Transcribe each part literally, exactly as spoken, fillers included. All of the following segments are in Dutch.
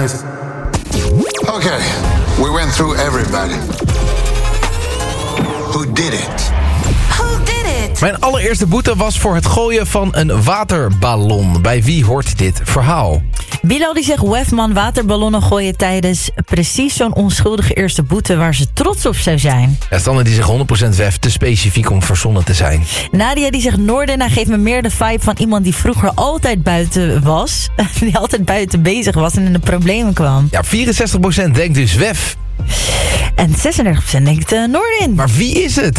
night. Okay, we went through everybody. Who did it? Who did it? Mijn allereerste boete was voor het gooien van een waterballon. Bij wie hoort dit verhaal? Bilal die zegt, Wefman waterballonnen gooien tijdens precies zo'n onschuldige eerste boete waar ze trots op zou zijn. Ja, Stanley die zegt honderd procent Wef, te specifiek om verzonnen te zijn. Nadia die zegt, Noorden, hij geeft me meer de vibe van iemand die vroeger altijd buiten was. Die altijd buiten bezig was en in de problemen kwam. Ja, vierenzestig procent denkt dus Wef. En zesendertig procent denkt uh, Noordin. Maar wie is het?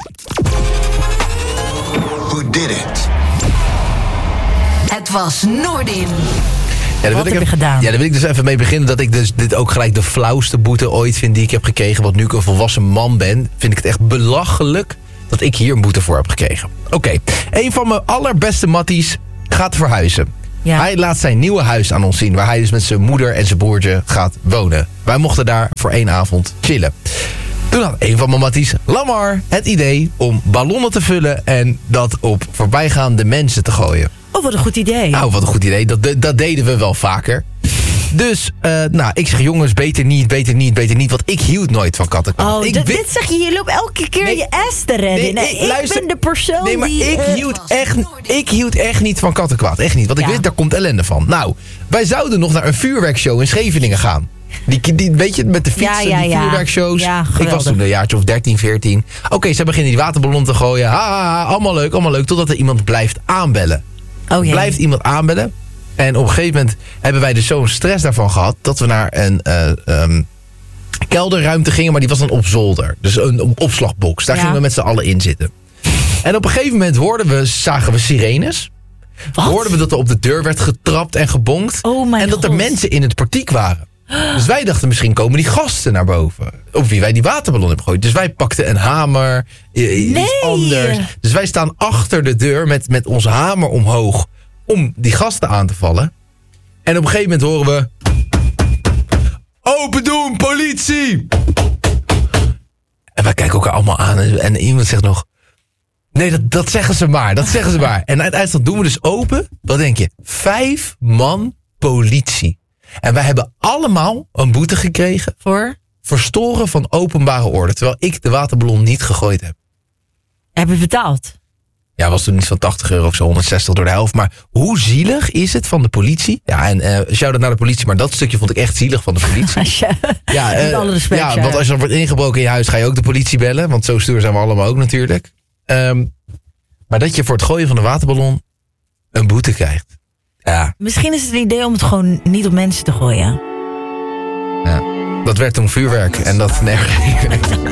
Who did it? Het was Noordin. Ja, Wat wil heb ik je even, gedaan? Ja, daar wil ik dus even mee beginnen dat ik dus dit ook gelijk de flauwste boete ooit vind die ik heb gekregen. Want nu ik een volwassen man ben, vind ik het echt belachelijk dat ik hier een boete voor heb gekregen. Oké, okay. Een van mijn allerbeste matties gaat verhuizen. Ja. Hij laat zijn nieuwe huis aan ons zien, waar hij dus met zijn moeder en zijn broertje gaat wonen. Wij mochten daar voor één avond chillen. Toen had een van mijn matties, Lamar, het idee om ballonnen te vullen en dat op voorbijgaande mensen te gooien. Oh, wat een goed idee. Nou, wat een goed idee. Dat, dat deden we wel vaker. Dus, uh, nou, ik zeg jongens, beter niet, beter niet, beter niet. Want ik hield nooit van kattenkwaad. Oh, ik dit, wi- dit zeg je, je loopt elke keer Nee, je ass te redden. nee, Nee, ik- ik luister- ben de persoon Nee, maar die... ik uh, hield, echt, ik hield echt niet van kattenkwaad. Echt niet. Want ik Ja. wist, daar komt ellende van. Nou, wij zouden nog naar een vuurwerkshow in Scheveningen gaan. Die, die, weet je, met de fietsen, Ja, ja, die ja. vuurwerkshows. Ja, ik geweldig. was toen een jaartje of dertien, veertien. Oké, okay, ze beginnen die waterballon te gooien. Ha, ha, ha, allemaal leuk, allemaal leuk. Totdat er iemand blijft aanbellen. Oh, jee. Blijft iemand aanbellen. En op een gegeven moment hebben wij dus zo'n stress daarvan gehad... dat we naar een uh, um, kelderruimte gingen, maar die was dan op zolder. Dus een, een opslagbox. Daar Ja. gingen we met z'n allen in zitten. En op een gegeven moment hoorden we, zagen we sirenes. Wat? Hoorden we dat er op de deur werd getrapt en gebonkt. Oh mijn en dat er God. mensen in het portiek waren. Dus wij dachten, misschien komen die gasten naar boven. Op wie wij die waterballon hebben gegooid. Dus wij pakten een hamer, i- iets Nee. anders. Dus wij staan achter de deur met, met onze hamer omhoog... om die gasten aan te vallen. En op een gegeven moment horen we... Open doen, politie! En wij kijken elkaar allemaal aan. En, en iemand zegt nog... Nee, dat, dat zeggen ze maar, dat zeggen ze maar. En uiteindelijk doen we dus open. Wat denk je? Vijf man politie. En wij hebben allemaal een boete gekregen... Voor? verstoren van openbare orde. Terwijl ik de waterballon niet gegooid heb. Heb je betaald? Ja, was toen iets van tachtig euro of zo, honderdzestig door de helft. Maar hoe zielig is het van de politie? Ja, en uh, shout-out naar de politie, maar dat stukje vond ik echt zielig van de politie. Als je, Ja, met uh, alle respect. ja, want als je dan wordt ingebroken in je huis, ga je ook de politie bellen. Want zo stoer zijn we allemaal ook natuurlijk. Um, maar dat je voor het gooien van een waterballon een boete krijgt. Ja, Misschien is het een idee om het gewoon niet op mensen te gooien. ja. Dat werd toen vuurwerk. En dat... Nee,